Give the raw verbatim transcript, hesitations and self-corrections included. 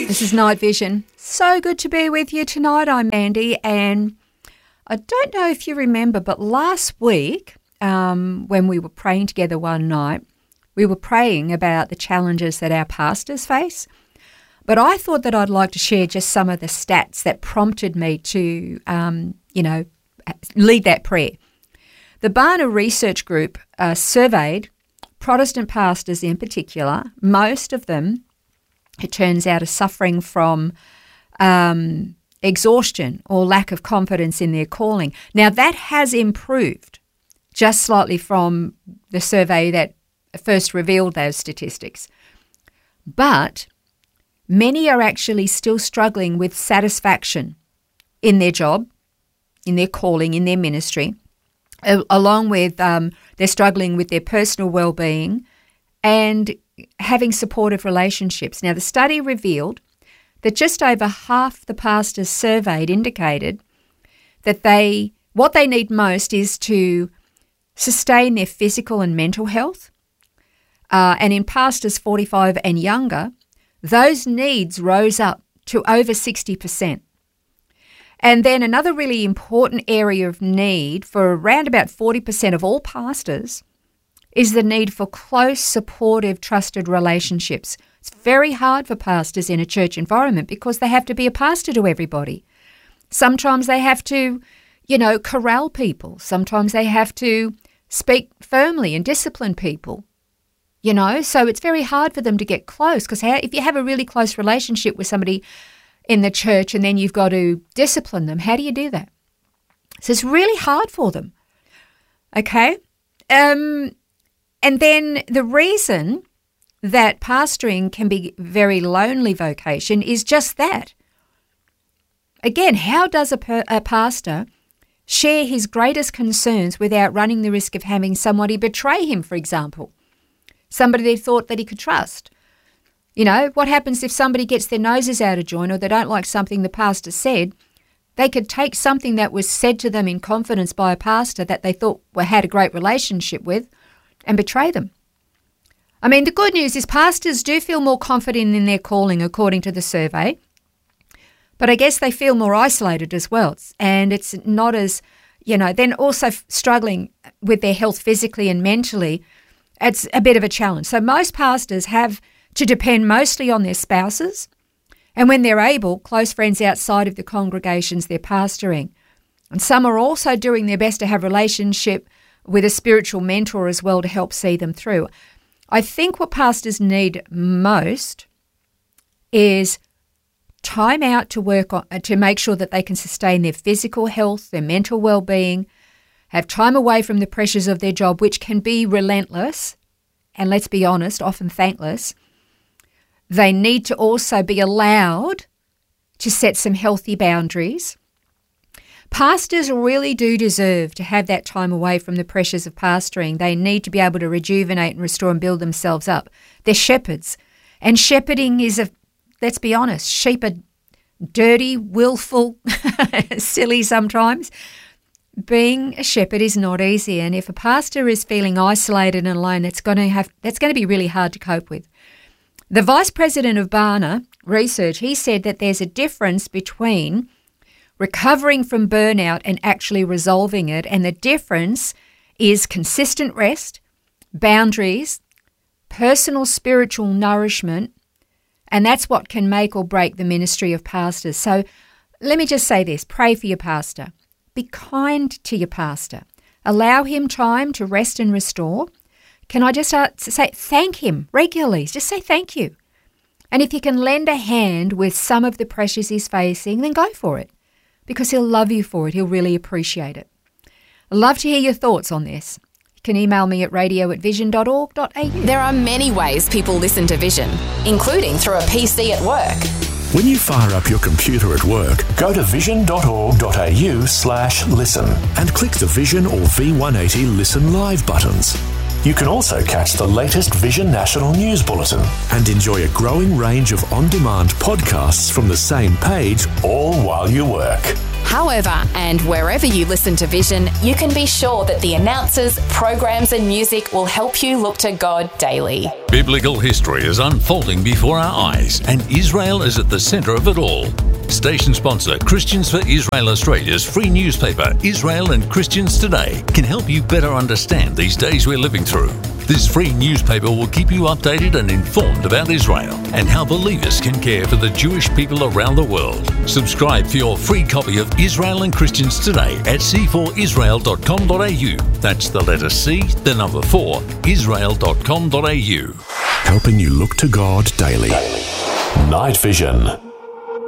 This is Night Vision. So good to be with you tonight. I'm Mandy, and I don't know if you remember, but last week um, when we were praying together one night, we were praying about the challenges that our pastors face. But I thought that I'd like to share just some of the stats that prompted me to, um, you know, lead that prayer. The Barna Research Group uh, surveyed Protestant pastors in particular. Most of them, it turns out, are suffering from um, exhaustion or lack of confidence in their calling. Now, that has improved just slightly from the survey that first revealed those statistics. But many are actually still struggling with satisfaction in their job, in their calling, in their ministry, along with um, they're struggling with their personal well-being and having supportive relationships. Now, the study revealed that just over half the pastors surveyed indicated that they what they need most is to sustain their physical and mental health. Uh, and in pastors forty-five and younger, those needs rose up to over sixty percent. And then another really important area of need for around about forty percent of all pastors is the need for close, supportive, trusted relationships. It's very hard for pastors in a church environment because they have to be a pastor to everybody. Sometimes they have to, you know, corral people. Sometimes they have to speak firmly and discipline people, you know. So it's very hard for them to get close because if you have a really close relationship with somebody in the church and then you've got to discipline them, how do you do that? So it's really hard for them, okay? Um, and then the reason that pastoring can be a very lonely vocation is just that. Again, how does a, per, a pastor share his greatest concerns without running the risk of having somebody betray him, for example? Somebody they thought that he could trust. You know, what happens if somebody gets their noses out of joint or they don't like something the pastor said? They could take something that was said to them in confidence by a pastor that they thought well, had a great relationship with and betray them. I mean, the good news is pastors do feel more confident in their calling according to the survey, but I guess they feel more isolated as well. And it's not as, you know, then also struggling with their health physically and mentally. It's a bit of a challenge. So most pastors have to depend mostly on their spouses, and when they're able, close friends outside of the congregations they're pastoring. And some are also doing their best to have a relationship with a spiritual mentor as well to help see them through. I think what pastors need most is time out to work on, to make sure that they can sustain their physical health, their mental well-being, have time away from the pressures of their job, which can be relentless, and let's be honest, often thankless. They need to also be allowed to set some healthy boundaries. Pastors really do deserve to have that time away from the pressures of pastoring. They need to be able to rejuvenate and restore and build themselves up. They're shepherds. And shepherding is, a, let's be honest, sheep are dirty, willful, silly sometimes. Being a shepherd is not easy, and if a pastor is feeling isolated and alone, that's going to have that's going to be really hard to cope with. The vice president of Barna Research, he said that there's a difference between recovering from burnout and actually resolving it, and the difference is consistent rest, boundaries, personal spiritual nourishment, and that's what can make or break the ministry of pastors. So let me just say this, pray for your pastor. Be kind to your pastor. Allow him time to rest and restore. Can I just uh, say thank him regularly? Just say thank you. And if you can lend a hand with some of the pressures he's facing, then go for it because he'll love you for it. He'll really appreciate it. I'd love to hear your thoughts on this. You can email me at radio at vision dot org dot a u. There are many ways people listen to Vision, including through a P C at work. When you fire up your computer at work, go to vision dot org dot a u slash listen and click the Vision or V one eighty Listen Live buttons. You can also catch the latest Vision National News Bulletin and enjoy a growing range of on-demand podcasts from the same page, all while you work. However, and wherever you listen to Vision, you can be sure that the announcers, programs and music will help you look to God daily. Biblical history is unfolding before our eyes, and Israel is at the centre of it all. Station sponsor Christians for Israel Australia's free newspaper, Israel and Christians Today, can help you better understand these days we're living through. This free newspaper will keep you updated and informed about Israel and how believers can care for the Jewish people around the world. Subscribe for your free copy of Israel and Christians Today at c four israel dot com dot a u. That's the letter C, the number four, israel dot com dot a u. Helping you look to God daily. Night Vision.